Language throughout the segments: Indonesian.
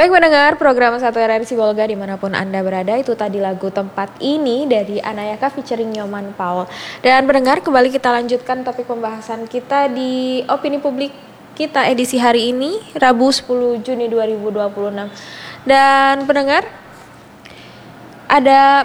Baik mendengar program 1RRI Sibolga dimanapun Anda berada, itu tadi lagu Tempat Ini dari Anayaka featuring Nyoman Paul. Dan pendengar, kembali kita lanjutkan topik pembahasan kita di opini publik kita edisi hari ini, Rabu 10 Juni 2026. Dan pendengar, ada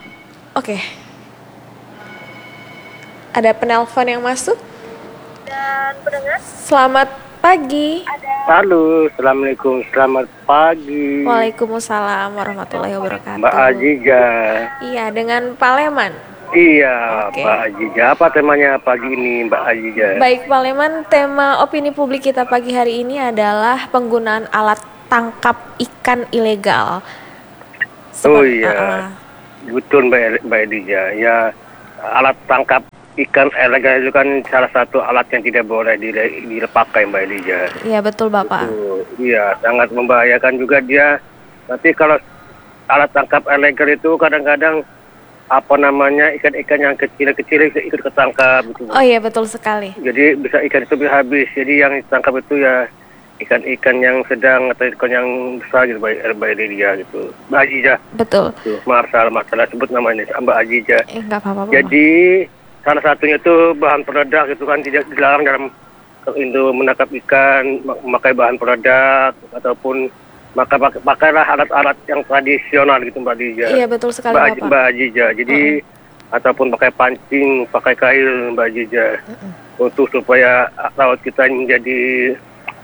penelpon yang masuk. Dan pendengar, selamat pagi. Halo, assalamualaikum, selamat pagi. Waalaikumsalam warahmatullahi wabarakatuh. Mbak Azija. Iya, dengan Pak Leman. Iya, Oke. Mbak Azija. Apa temanya pagi ini, Mbak Azija? Baik Pak Leman, tema opini publik kita pagi hari ini adalah penggunaan alat tangkap ikan ilegal. Oh iya, betul Mbak Azija. Ya, alat tangkap ikan ilegal itu kan salah satu alat yang tidak boleh dipakai, Mbak Elija. Iya betul Bapak. Iya, sangat membahayakan juga dia. Nanti kalau alat tangkap ilegal itu kadang-kadang ikan-ikan yang kecil-kecil ikut ketangkap. Gitu. Oh iya betul sekali. Jadi bisa ikan itu habis. Jadi yang ditangkap itu ya ikan-ikan yang sedang atau ikan yang besar gitu, Mbak Elija gitu. Mbak Azija. Betul. Masalah sebut namanya Mbak Azija. Enggak apa-apa. Jadi salah satunya itu bahan peledak itu kan tidak dilarang dalam Indo menangkap ikan memakai bahan peledak ataupun pakailah alat-alat yang tradisional gitu Mbak Azija. Iya betul sekali Bapak. Mbak Azija. Jadi ataupun pakai pancing, pakai kail Mbak Azija. Untuk supaya laut kita menjadi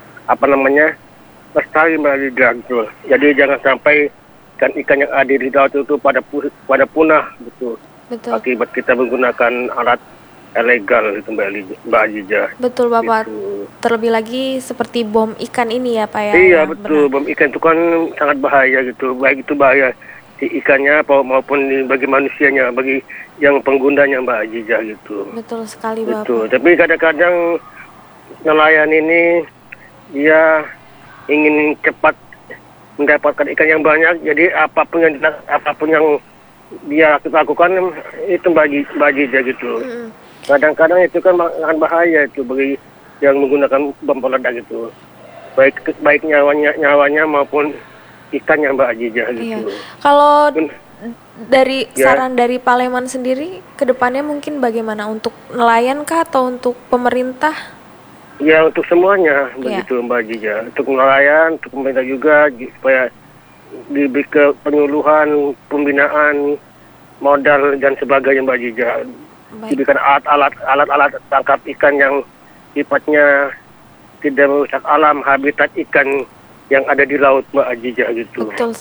lestari Mbak Azija gitu. Jadi jangan sampai ikan-ikan yang ada di laut itu pada punah gitu. Betul. Akibat kita menggunakan alat ilegal itu Mbak Azija. Betul Bapak. Gitu. Terlebih lagi seperti bom ikan ini ya Pak ya. Iya betul, bom ikan itu kan sangat bahaya gitu. Baik itu bahaya si ikannya maupun bagi manusianya, bagi yang penggunanya Mbak Azija gitu. Betul sekali Bapak. Betul. Tapi kadang-kadang nelayan ini dia ingin cepat mendapatkan ikan yang banyak, jadi apapun yang dia lakukan itu Mbak Azija gitu. Kadang-kadang itu kan akan bahaya itu bagi yang menggunakan bom peledak itu. Baik nyawanya maupun ikannya Mbak Azija gitu. Iya. Kalau dari saran dari Pak Leman sendiri kedepannya mungkin bagaimana, untuk nelayan kah atau untuk pemerintah? Ya untuk semuanya begitu Mbak Azija. Untuk nelayan, untuk pemerintah juga supaya diberi ke penyuluhan, pembinaan, modal dan sebagainya Mbak Azija. Diberikan alat-alat tangkap ikan yang sifatnya tidak merusak alam, habitat ikan yang ada di laut Mbak Azija gitu. Betul.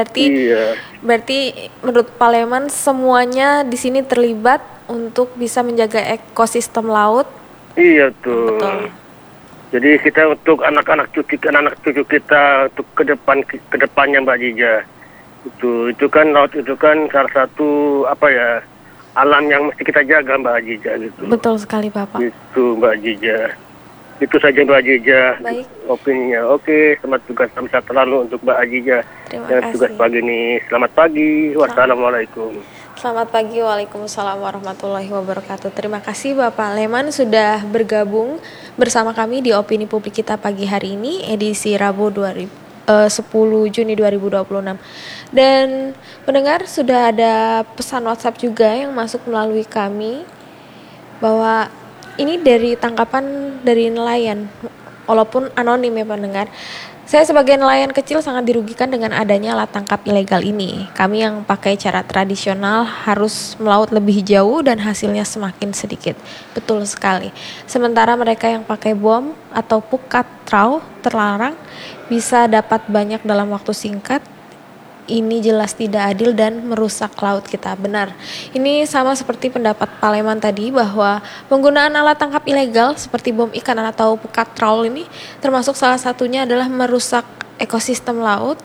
Berarti menurut Pak Leman semuanya di sini terlibat untuk bisa menjaga ekosistem laut. Iya tuh. Betul. Jadi kita untuk anak cucu kita untuk kedepannya Mbak Azija. Itu kan laut itu kan salah satu alam yang mesti kita jaga Mbak Azija gitu. Betul sekali Bapak. Itu Mbak Azija. Itu saja Mbak Azija. Baik. Opininya. Oke, selamat tugas sehat selalu untuk Mbak Azija. Terima kasih. Tugas pagi ini. Selamat pagi. Wassalamualaikum. Selamat pagi, waalaikumsalam warahmatullahi wabarakatuh. Terima kasih Bapak Leman sudah bergabung bersama kami di opini publik kita pagi hari ini, edisi Rabu 10 Juni 2026. Dan pendengar, sudah ada pesan WhatsApp juga yang masuk melalui kami bahwa ini dari tangkapan dari nelayan, walaupun anonim ya pendengar. Saya sebagai nelayan kecil sangat dirugikan dengan adanya alat tangkap ilegal ini. Kami yang pakai cara tradisional harus melaut lebih jauh dan hasilnya semakin sedikit. Betul sekali. Sementara mereka yang pakai bom atau pukat trawl terlarang bisa dapat banyak dalam waktu singkat. Ini jelas tidak adil dan merusak laut kita. Benar. Ini sama seperti pendapat Pak Leman tadi bahwa penggunaan alat tangkap ilegal seperti bom ikan atau pukat trawl ini termasuk salah satunya adalah merusak ekosistem laut.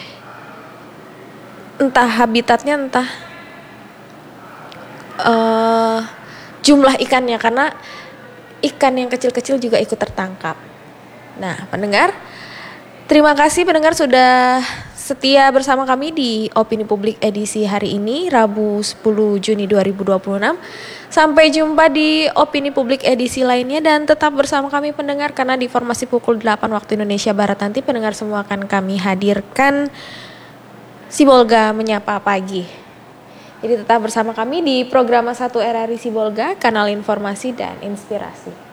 Entah habitatnya, entah jumlah ikannya, karena ikan yang kecil-kecil juga ikut tertangkap. Nah, pendengar, terima kasih pendengar sudah setia bersama kami di Opini Publik edisi hari ini, Rabu 10 Juni 2026. Sampai jumpa di Opini Publik edisi lainnya dan tetap bersama kami pendengar, karena di formasi pukul 8 waktu Indonesia Barat nanti pendengar semua akan kami hadirkan Sibolga Menyapa Pagi. Jadi tetap bersama kami di program 1 RRI Sibolga, kanal informasi dan inspirasi.